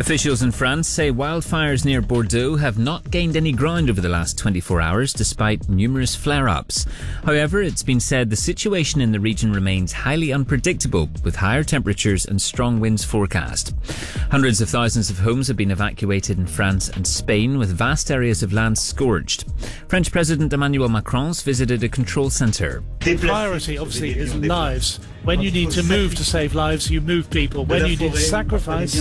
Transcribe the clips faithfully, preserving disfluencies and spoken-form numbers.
Officials in France say wildfires near Bordeaux have not gained any ground over the last twenty-four hours despite numerous flare-ups. However, it's been said the situation in the region remains highly unpredictable with higher temperatures and strong winds forecast. Hundreds of thousands of homes have been evacuated in France and Spain with vast areas of land scorched. French President Emmanuel Macron's visited a control centre. The priority obviously is lives. When you need to move to save lives, you move people. When you need to sacrifice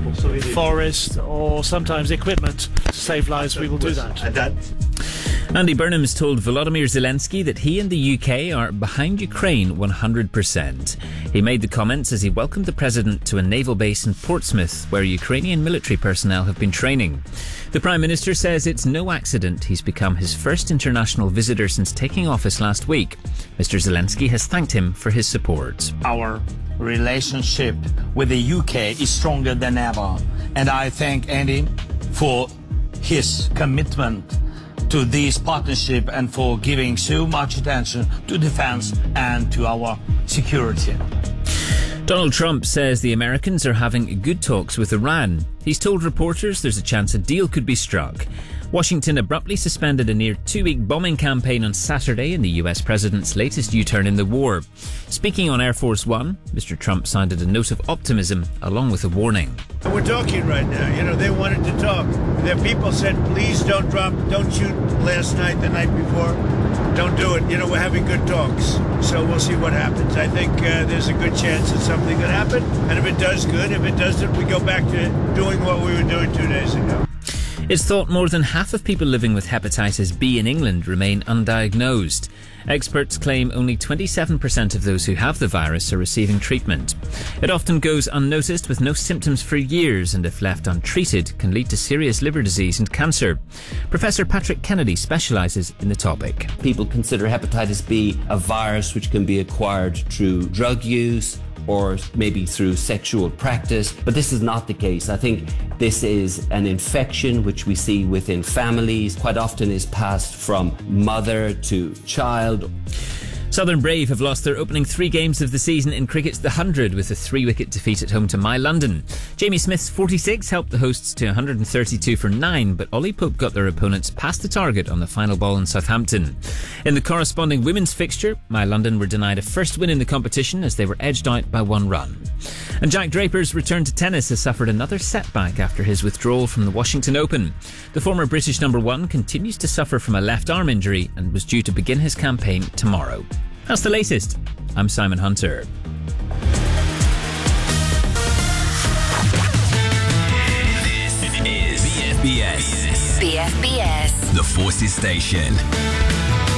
forest or sometimes equipment to save lives, we will do that. Andy Burnham has told Volodymyr Zelensky that he and the U K are behind Ukraine one hundred percent. He made the comments as he welcomed the president to a naval base in Portsmouth where Ukrainian military personnel have been training. The Prime Minister says it's no accident he's become his first international visitor since taking office last week. Mister Zelensky has thanked him for his support. Our relationship with the U K is stronger than ever, and I thank Andy for his commitment to this partnership and for giving so much attention to defense and to our security. Donald Trump says the Americans are having good talks with Iran. He's told reporters there's a chance a deal could be struck. Washington abruptly suspended a near two-week bombing campaign on Saturday in the U S president's latest U-turn in the war. Speaking on Air Force One, Mister Trump sounded a note of optimism along with a warning. We're talking right now. You know, they wanted to talk. Their people said, please don't drop, don't shoot last night, the night before. Don't do it. You know, we're having good talks. So we'll see what happens. I think uh, there's a good chance that something could happen. And if it does, good. If it doesn't, we go back to doing what we were doing two days ago. It's thought more than half of people living with hepatitis B in England remain undiagnosed. Experts claim only twenty-seven percent of those who have the virus are receiving treatment. It often goes unnoticed with no symptoms for years and if left untreated can lead to serious liver disease and cancer. Professor Patrick Kennedy specialises in the topic. People consider hepatitis B a virus which can be acquired through drug use or maybe through sexual practice, but this is not the case. I think this is an infection which we see within families, quite often is passed from mother to child. Southern Brave have lost their opening three games of the season in cricket's The Hundred with a three-wicket defeat at home to My London. Jamie Smith's forty-six helped the hosts to one hundred thirty-two for nine, but Ollie Pope got their opponents past the target on the final ball in Southampton. In the corresponding women's fixture, My London were denied a first win in the competition as they were edged out by one run. And Jack Draper's return to tennis has suffered another setback after his withdrawal from the Washington Open. The former British number one continues to suffer from a left arm injury and was due to begin his campaign tomorrow. That's the latest. I'm Simon Hunter. This is B F B S. B F B S. The Forces Station.